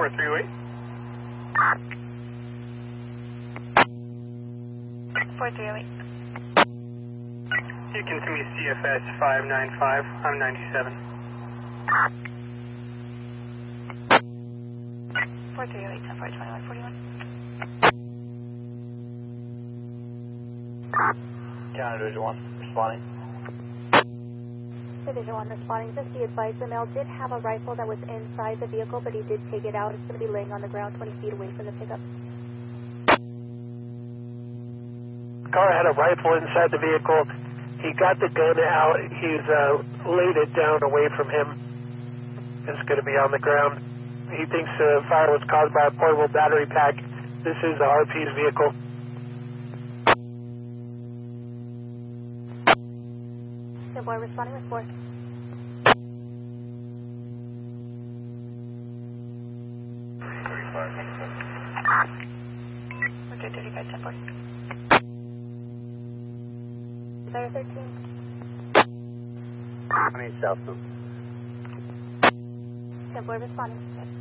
438. 4308. You can send me CFS 595. I'm 97. 4308, 10-4, 2141. Counter Division 1, responding. Division 1 responding. Just be advised, the male did have a rifle that was inside the vehicle, but he did take it out. It's going to be laying on the ground 20 feet away from the pickup. Car had a rifle inside the vehicle. He got the gun out. He's laid it down away from him. It's going to be on the ground. He thinks the fire was caused by a portable battery pack. This is the RP's vehicle. The boy responding with 4. Okay, 35, 10-4. Desire 13. I mean, South. 10-4 responding.